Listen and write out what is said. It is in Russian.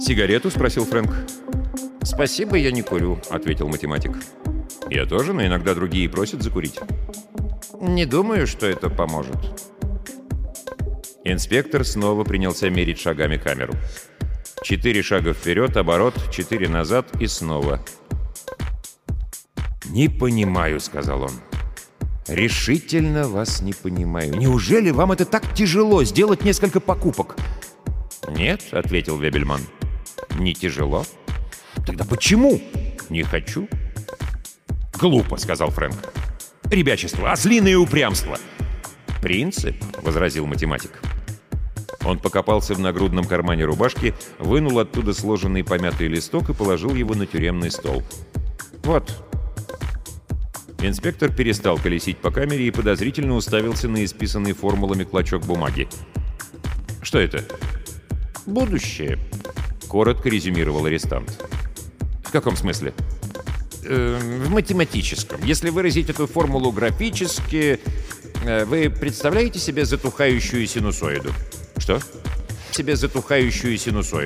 «Сигарету?» — спросил Фрэнк. «Спасибо, я не курю», — ответил математик. «Я тоже, но иногда другие просят закурить». «Не думаю, что это поможет». Инспектор снова принялся мерить шагами камеру. 4 шага вперед, оборот, 4 назад и снова. «Не понимаю», — сказал он. «Решительно вас не понимаю. Неужели вам это так тяжело сделать несколько покупок?» «Нет», — ответил Вебельман. «Не тяжело». «Тогда почему?» «Не хочу». «Глупо», — сказал Фрэнк. «Ребячество, ослиное упрямство». «Принцип», — возразил математик. Он покопался в нагрудном кармане рубашки, вынул оттуда сложенный помятый листок и положил его на тюремный стол. «Вот». Инспектор перестал колесить по камере и подозрительно уставился на исписанный формулами клочок бумаги. «Что это?» «Будущее», — коротко резюмировал арестант. «В каком смысле?» В математическом. Если выразить эту формулу графически, вы представляете себе затухающую синусоиду? «Что?» Себе затухающую синусоиду.